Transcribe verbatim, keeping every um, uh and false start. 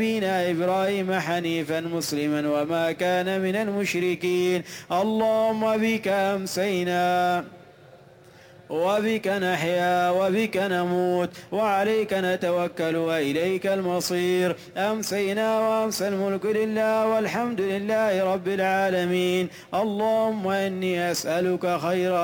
أبينا إبراهيم حنيفا مسلما وما كان من المشركين. اللهم بك أمسينا وبك نحيا وبك نموت وعليك نتوكل وإليك المصير. أمسينا وأمسى الملك لله والحمد لله رب العالمين. اللهم إني أسألك خير